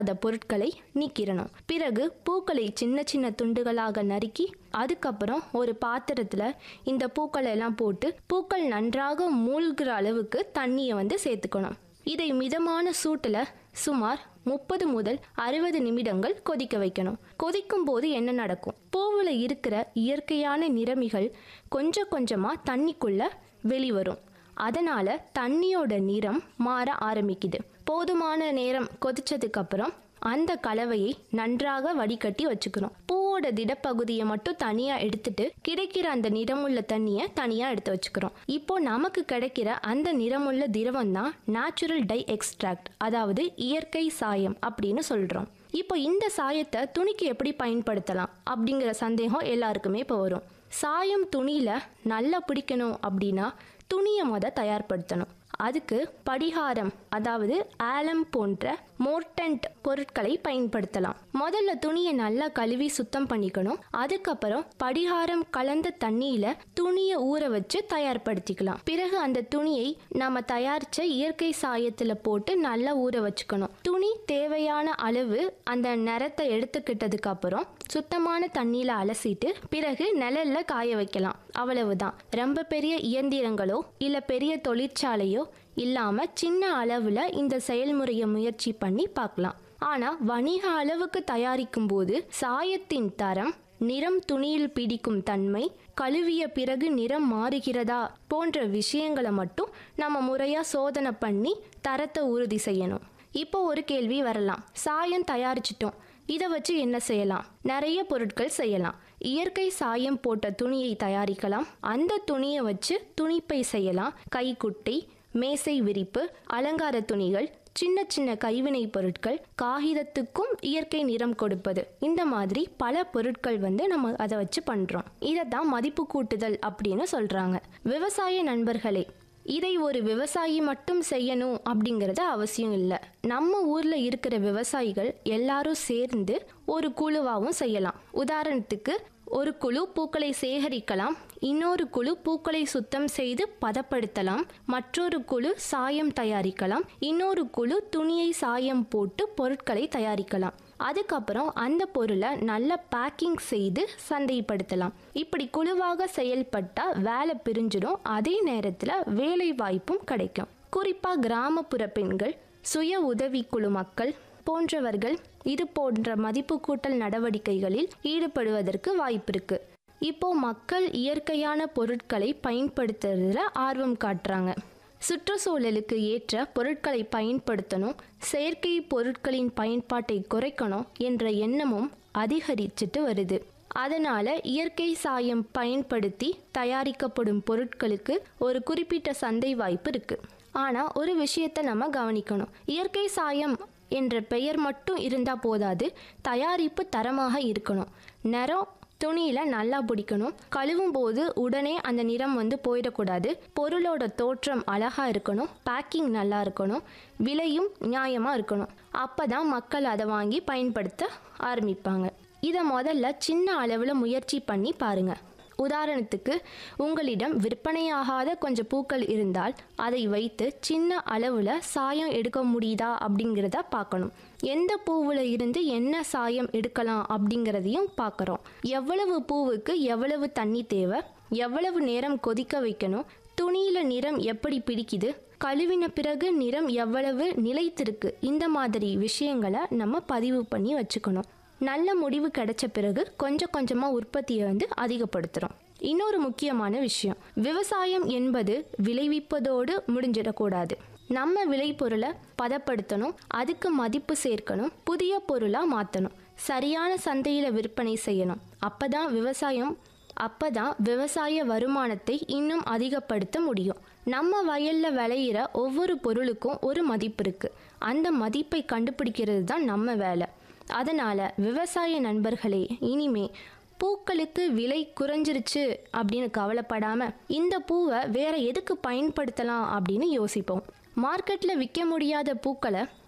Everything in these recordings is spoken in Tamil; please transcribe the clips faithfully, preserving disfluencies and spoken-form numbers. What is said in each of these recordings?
அந்த பொருட்களை நீக்கிடணும். பிறகு பூக்களை சின்ன சின்ன துண்டுகளாக நறுக்கி அதுக்கப்புறம் ஒரு பாத்திரத்துல இந்த பூக்களை எல்லாம் போட்டு பூக்கள் நன்றாக மூழ்கிற அளவுக்கு தண்ணியை வந்து சேர்த்துக்கணும். இதை மிதமான சூட்டுல சுமார் முப்பது முதல் அறுபது நிமிடங்கள் கொதிக்க வைக்கணும். கொதிக்கும் போது என்ன நடக்கும்? பூவுல இருக்கிற இயற்கையான நிறமிகள் கொஞ்சம் கொஞ்சமா தண்ணிக்குள்ள வெளிவரும். அதனால தண்ணியோட நிறம் மாற ஆரம்பிக்குது. போதுமான நேரம் கொதிச்சதுக்கு அப்புறம் அந்த கலவையை நன்றாக வடிகட்டி வச்சுக்கணும். பூவோட திடப்பகுதியை மட்டும் தனியா எடுத்துட்டு கிடைக்கிற அந்த நிறமுள்ள தண்ணியை தனியா எடுத்து வச்சுக்கிறோம். இப்போ நமக்கு கிடைக்கிற அந்த நிறமுள்ள திரவம் தான் நேச்சுரல் டை எக்ஸ்ட்ராக்ட், அதாவது இயற்கை சாயம் அப்படின்னு சொல்றோம். இப்போ இந்த சாயத்தை துணிக்கு எப்படி பயன்படுத்தலாம் அப்படிங்கிற சந்தேகம் எல்லாருக்குமே இப்போ வரும். சாயம் துணியில நல்லா பிடிக்கணும் அப்படின்னா துணியை முத தயார்படுத்தணும். அதுக்கு படிகாரம், அதாவது ஆலம் போன்ற மோர்டன்ட் பொருட்களை பயன்படுத்தலாம். முதல்ல துணியை நல்லா கழுவி சுத்தம் பண்ணிக்கணும். அதுக்கப்புறம் படிகாரம் கலந்த தண்ணியில துணியை ஊற வச்சு தயார்படுத்திக்கலாம். பிறகு அந்த துணியை நாம தயாரிச்ச இயற்கை சாயத்துல போட்டு நல்லா ஊற வச்சுக்கணும். துணி தேவையான அளவு அந்த நிறத்தை எடுத்துக்கிட்டதுக்கு அப்புறம் சுத்தமான தண்ணியில அலசிட்டு பிறகு நிழல்ல காய வைக்கலாம். அவ்வளவுதான். ரொம்ப பெரிய இயந்திரங்களோ இல்ல பெரிய தொழிற்சாலையோ இல்லாம சின்ன அளவுல இந்த செயல்முறையை முயற்சி பண்ணி பார்க்கலாம். ஆனா வணிக அளவுக்கு தயாரிக்கும் போது சாயத்தின் தரம், நிறம், துணியில் பிடிக்கும் தன்மை, கழுவிய பிறகு நிறம் மாறுகிறதா போன்ற விஷயங்களை மட்டும் நம்ம முறையா சோதனை பண்ணி தரத்தை உறுதி செய்யணும். இப்போ ஒரு கேள்வி வரலாம், சாயம் தயாரிச்சிட்டோம், இதை வச்சு என்ன செய்யலாம்? நிறைய பொருட்கள் செய்யலாம். இயற்கை சாயம் போட்ட துணியை தயாரிக்கலாம். அந்த துணியை வச்சு துணிப்பை செய்யலாம். கைக்குட்டை, மேசை விரிப்பு, அலங்கார துணிகள், சின்ன சின்ன கைவினை பொருட்கள், காகிதத்துக்கும் இயற்கை நிறம் கொடுப்பது, இந்த மாதிரி பல பொருட்கள் வந்து நம்ம அதை வச்சு பண்றோம். இதை தான் மதிப்பு கூட்டுதல் அப்படின்னு சொல்றாங்க. விவசாய நண்பர்களே, இதை ஒரு விவசாயி மட்டும் செய்யணும் அப்படிங்கிறது அவசியம் இல்லை. நம்ம ஊர்ல இருக்கிற விவசாயிகள் எல்லாரும் சேர்ந்து ஒரு குழுவாகவும் செய்யலாம். உதாரணத்துக்கு ஒரு குழு பூக்களை சேகரிக்கலாம், இன்னொரு குழு பூக்களை சுத்தம் செய்து பதப்படுத்தலாம், மற்றொரு குழு சாயம் தயாரிக்கலாம், இன்னொரு குழு துணியை சாயம் போட்டு பொருட்களை தயாரிக்கலாம். அதுக்கப்புறம் அந்த பொருளை நல்ல பேக்கிங் செய்து சந்தைப்படுத்தலாம். இப்படி குழுவாக செயல்பட்டா வேலை பிரிஞ்சிடும், அதே நேரத்தில் வேலை வாய்ப்பும் கிடைக்கும். குறிப்பாக கிராமப்புற பெண்கள், சுய உதவிக்குழு மக்கள் போன்றவர்கள் இது போன்ற மதிப்பு கூட்டல் நடவடிக்கைகளில் ஈடுபடுவதற்கு வாய்ப்பு இருக்கு. இப்போ மக்கள் இயற்கையான பொருட்களை பயன்படுத்துறதுல ஆர்வம் காட்டுறாங்க. சுற்றுச்சூழலுக்கு ஏற்ற பொருட்களை பயன்படுத்தணும், செயற்கை பொருட்களின் பயன்பாட்டை குறைக்கணும் என்ற எண்ணமும் அதிகரிச்சுட்டு வருது. அதனால இயற்கை சாயம் பயன்படுத்தி தயாரிக்கப்படும் பொருட்களுக்கு ஒரு குறிப்பிட்ட சந்தை வாய்ப்பு இருக்கு. ஆனா ஒரு விஷயத்தை நம்ம கவனிக்கணும். இயற்கை சாயம் என்ற பெயர் மட்டும் இருந்தா போதாது, தயாரிப்பு தரமாக இருக்கணும். நிறம் துணியில நல்லா பிடிக்கணும். கழுவும் போது உடனே அந்த நிறம் வந்து போயிடக்கூடாது. பொருளோட தோற்றம் அழகா இருக்கணும். பேக்கிங் நல்லா இருக்கணும். விலையும் நியாயமா இருக்கணும். அப்பதான் மக்கள் அதை வாங்கி பயன்படுத்த ஆரம்பிப்பாங்க. இதை முதல்ல சின்ன அளவில் முயற்சி பண்ணி பாருங்க. உதாரணத்துக்கு உங்களிடம் விற்பனையாகாத கொஞ்சம் பூக்கள் இருந்தால் அதை வைத்து சின்ன அளவில் சாயம் எடுக்க முடியுதா அப்படிங்கிறத பார்க்கணும். எந்த பூவில் இருந்து என்ன சாயம் எடுக்கலாம் அப்படிங்கிறதையும் பார்க்குறோம். எவ்வளவு பூவுக்கு எவ்வளவு தண்ணி தேவை, எவ்வளவு நேரம் கொதிக்க வைக்கணும், துணியில் நிறம் எப்படி பிடிக்குது, கழுவின பிறகு நிறம் எவ்வளவு நிலைத்திருக்கு, இந்த மாதிரி விஷயங்களை நம்ம பதிவு பண்ணி வச்சுக்கணும். நல்ல முடிவு கிடைச்ச பிறகு கொஞ்சம் கொஞ்சமாக உற்பத்தியை வந்து அதிகப்படுத்துகிறோம். இன்னொரு முக்கியமான விஷயம், விவசாயம் என்பது விளைவிப்பதோடு முடிஞ்சிடக்கூடாது. நம்ம விளைபொருளை பதப்படுத்தணும், அதுக்கு மதிப்பு சேர்க்கணும், புதிய பொருளாக மாற்றணும், சரியான சந்தையில் விற்பனை செய்யணும். அப்பதான் விவசாயம் அப்பதான் விவசாய வருமானத்தை இன்னும் அதிகப்படுத்த முடியும். நம்ம வயலில் விளையிற ஒவ்வொரு பொருளுக்கும் ஒரு மதிப்பு இருக்குது. அந்த மதிப்பை கண்டுபிடிக்கிறது தான் நம்ம வேலை. அதனால் விவசாய நண்பர்களே, இனிமே பூக்களுக்கு விலை குறைஞ்சிருச்சு அப்படின்னு கவலைப்படாமல் இந்த பூவை வேற எதுக்கு பயன்படுத்தலாம் அப்படின்னு யோசிப்போம். மார்க்கெட்டில் விற்க முடியாத பூக்களை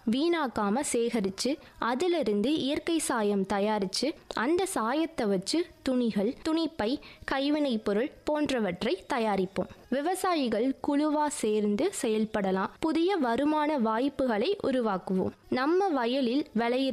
வீணாக்காம சேகரித்து அதிலிருந்து இயற்கை சாயம் தயாரித்து அந்த சாயத்தை வச்சு துணிகள், துணிப்பை, கைவினைப் பொருள் போன்றவற்றை தயாரிப்போம். விவசாயிகள் குழுவா சேர்ந்து செயல்படலாம். புதிய வருமான வாய்ப்புகளை உருவாக்குவோம். நம்ம வயலில் விளையிற